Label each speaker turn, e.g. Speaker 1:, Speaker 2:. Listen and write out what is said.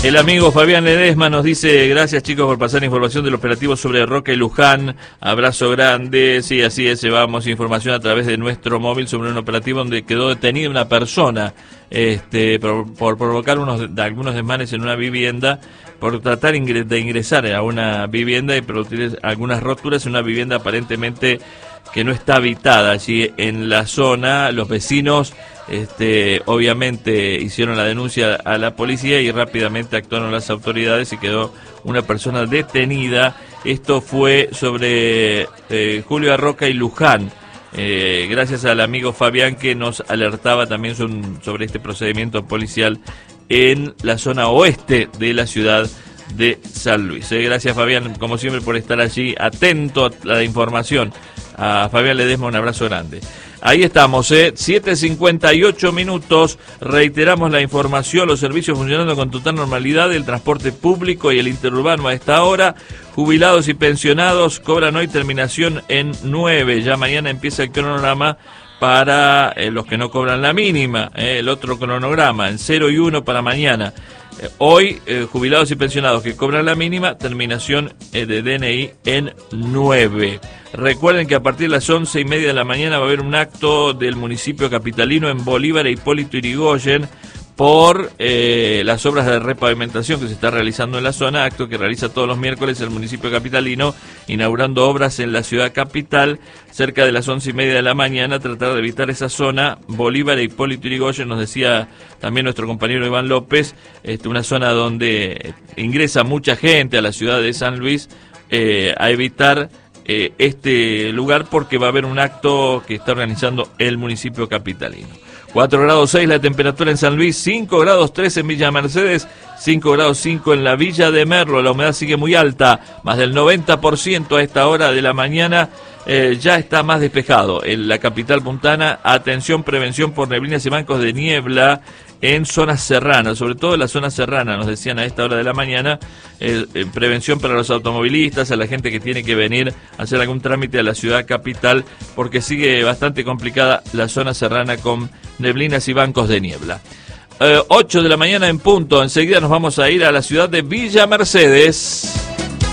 Speaker 1: El amigo Fabián Ledesma nos dice: gracias chicos por pasar información del operativo sobre Roca y Luján, abrazo grande. Sí, así es, llevamos información a través de nuestro móvil sobre un operativo donde quedó detenida una persona por provocar algunos desmanes en una vivienda, por tratar de ingresar a una vivienda y producir algunas roturas en una vivienda aparentemente que no está habitada allí en la zona. Los vecinos obviamente hicieron la denuncia a la policía y rápidamente actuaron las autoridades y quedó una persona detenida. Esto fue sobre Julio Arroca y Luján. Gracias al amigo Fabián que nos alertaba también sobre este procedimiento policial en la zona oeste de la ciudad de San Luis. Gracias Fabián, como siempre, por estar allí atento a la información. A Fabián Ledesma un abrazo grande. Ahí estamos, 7:58 minutos. Reiteramos la información: los servicios funcionando con total normalidad, el transporte público y el interurbano a esta hora. Jubilados y pensionados cobran hoy terminación en 9. Ya mañana empieza el cronograma para los que no cobran la mínima, el otro cronograma en 0 y 1 para mañana. Hoy, jubilados y pensionados que cobran la mínima, terminación de DNI en 9. Recuerden que a partir de las 11:30 de la mañana va a haber un acto del municipio capitalino en Bolívar e Hipólito Yrigoyen por las obras de repavimentación que se está realizando en la zona, acto que realiza todos los miércoles el municipio capitalino, inaugurando obras en la ciudad capital, cerca de las 11:30 de la mañana, tratar de evitar esa zona. Bolívar e Hipólito Yrigoyen, nos decía también nuestro compañero Iván López, una zona donde ingresa mucha gente a la ciudad de San Luis, a evitar este lugar porque va a haber un acto que está organizando el municipio capitalino. 4 grados 6 la temperatura en San Luis, 5 grados 3 en Villa Mercedes, 5 grados 5 en la Villa de Merlo. La humedad sigue muy alta, más del 90% a esta hora de la mañana. Ya está más despejado en la capital puntana. Atención, prevención por neblinas y bancos de niebla en zonas serranas, sobre todo en la zona serrana, nos decían a esta hora de la mañana. Prevención para los automovilistas, a la gente que tiene que venir a hacer algún trámite a la ciudad capital, porque sigue bastante complicada la zona serrana con neblinas y bancos de niebla. 8 de la mañana en punto, enseguida nos vamos a ir a la ciudad de Villa Mercedes.